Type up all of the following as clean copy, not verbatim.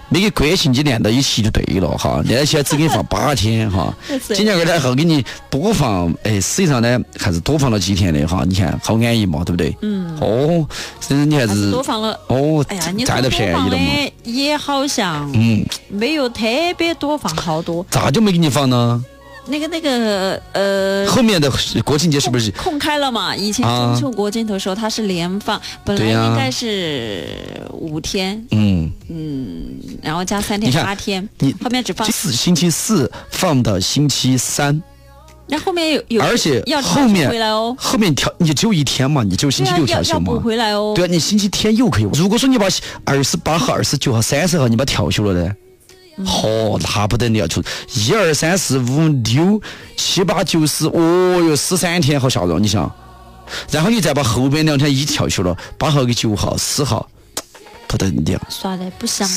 每个国庆节连到一起就对了哈，连起来只给你放8天哈。今年2号给你多放，实际上呢还是多放了几天的哈。你看好安逸嘛，对不对？你还是多放了哎呀，你占得便宜了嘛？ 也好像没有特别多放好多。 咋就没给你放呢？ 那个后面的国庆节是不是空开了嘛？以前中秋国庆的时候它是连放，本来应该是5天，然后加3天8天，你后面只放星期4放到星期3。 那后面有， 而且后面回来哦，后面调你只有1天嘛，你只有星期6调休嘛， 要补回来哦。 对啊，你星期天又可以。如果说你把28号、29号、30号你把调休了呢？那不得了，就1、2、3、4、5、6、7、8、9、10， 13天好吓人，你想，然后你再把后边2天一调休了，8号跟9号、10号，不得了， 耍得不香。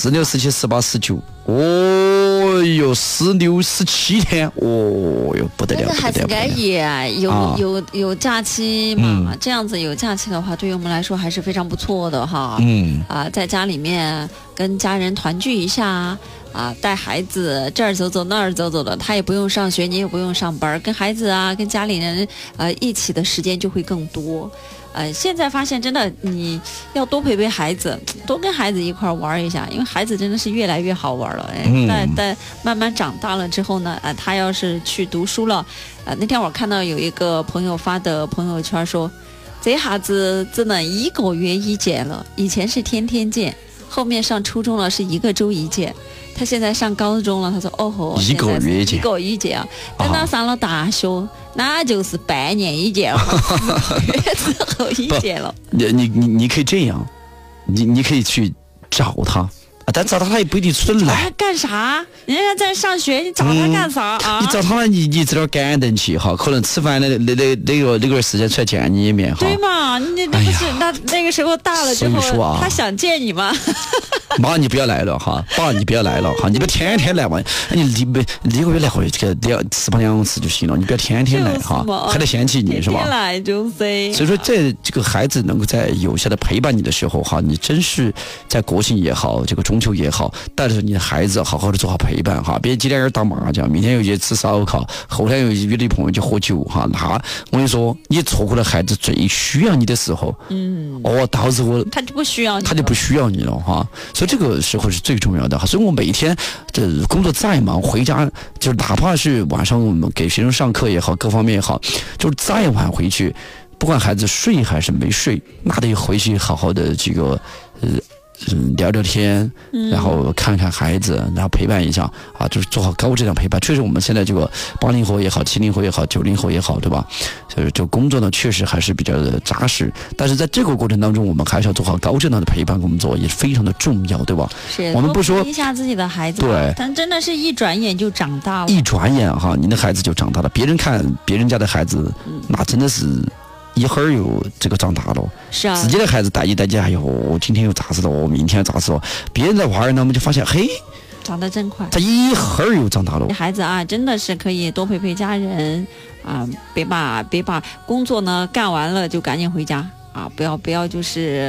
16、17、18、19，16、17天，不得了， 还是该有假期嘛，这样子有假期的话，对于我们来说还是非常不错的哈。在家里面跟家人团聚一下。带孩子这儿走走那儿走走的，他也不用上学，你也不用上班，跟孩子跟家里人一起的时间就会更多。现在发现真的你要多陪陪孩子，多跟孩子一块玩一下，因为孩子真的是越来越好玩了。但慢慢长大了之后呢，他要是去读书了，那天我看到有一个朋友发的朋友圈说，这下子只能1个月1见了，以前是天天见，后面上初中了是1个周1见。他现在上高中了，他说 1个月1 见啊，等到上了大学，那就是半年1见了，4个月之后1见了。 你可以这样，你可以去找他。但找他也不一定出得来。 干啥？人家在上学，你找他干啥啊？ 你找他，你这点感登去哈，可能吃饭那个时间出来见你一面哈。 对嘛？你不是那个时候大了之后，他想见你吗？ 妈，你不要来了哈！爸，你不要来了哈！你不天天来嘛？你1个月来回这个4、2次就行了，你不要天天来哈，还得嫌弃你是吧？ 天天来就是。 所以说，这个孩子能够在有效的陪伴你的时候哈，你真是在国庆也好，这个中秋也好，带着你的孩子好好的做好陪伴哈，别今天打麻将，明天又去吃烧烤，后天又约女朋友去喝酒哈，那我跟你说，你错过了孩子最需要你的时候，到时候他就不需要你了哈，所以这个时候是最重要的哈。所以我每天这工作再忙，回家就是哪怕是晚上我们给学生上课也好，各方面也好，就是再晚回去，不管孩子睡还是没睡，那得回去好好的这个聊聊天，然后看看孩子，然后陪伴一下啊，就是做好高质量陪伴。确实，我们现在这个80后也好，70后也好，90后也好，对吧？所以这工作呢，确实还是比较的扎实。但是在这个过程当中，我们还是要做好高质量的陪伴工作，也是非常的重要，对吧？ 是。 我们不说一下自己的孩子， 对， 但真的是一转眼就长大了。 一转眼哈，你的孩子就长大了。别人看别人家的孩子，那真的是。一会儿又这个长大了， 是啊， 自己的孩子带一，哎呦，今天又咋子了？明天又咋子了？别人在玩呢，我们就发现，嘿， 长得真快， 他一会儿又长大了。 孩子啊，真的是可以多陪陪家人啊，别把工作呢干完了就赶紧回家。不要就是，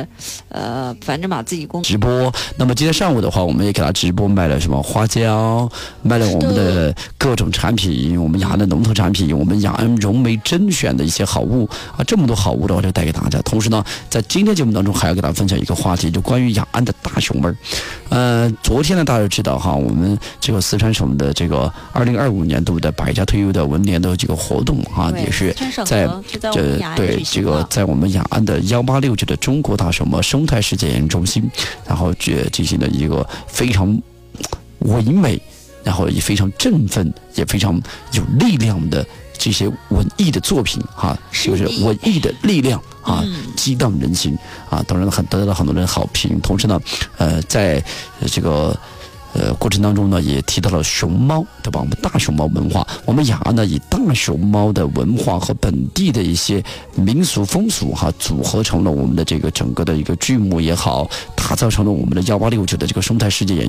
反正把自己直播。那么今天上午的话，我们也给他直播卖了什么花椒，卖了我们的各种产品，我们雅安的农特产品，我们雅安融媒甄选的一些好物这么多好物的话就带给大家。同时呢，在今天节目当中还要给大家分享一个话题，就关于雅安的大熊猫。昨天呢，大家知道哈，我们这个四川省的这个2025年度的百家推优的文联的这个活动也是在这个在我们雅安的1869的中国大熊猫生态世界研究中心，然后进行了一个非常唯美，然后也非常振奋，也非常有力量的这些文艺的作品就是文艺的力量激荡人心当然得到了很多人好评。同时呢，在这个过程当中呢，也提到了熊猫，对吧？我们大熊猫文化，我们雅安呢以大熊猫的文化和本地的一些民俗风俗组合成了我们的这个整个的一个剧目也好，打造成了我们的1869的这个生态世界